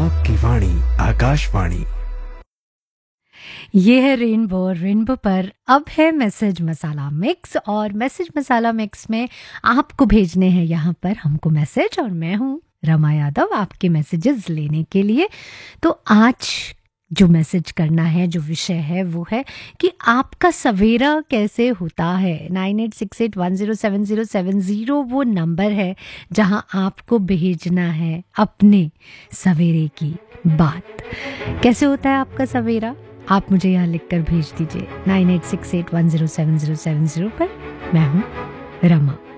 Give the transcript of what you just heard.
आपकी वाणी आकाशवाणी। ये है रेनबो। रेनबो पर अब है मैसेज मसाला मिक्स, और मैसेज मसाला मिक्स में आपको भेजने हैं यहाँ पर हमको मैसेज, और मैं हूँ रमा यादव आपके मैसेजेस लेने के लिए। तो आज जो मैसेज करना है, जो विषय है वो है कि आपका सवेरा कैसे होता है। 9868107070 वो नंबर है जहाँ आपको भेजना है अपने सवेरे की बात। कैसे होता है आपका सवेरा, आप मुझे यहाँ लिखकर भेज दीजिए 9868107070 पर। मैं हूँ रमा।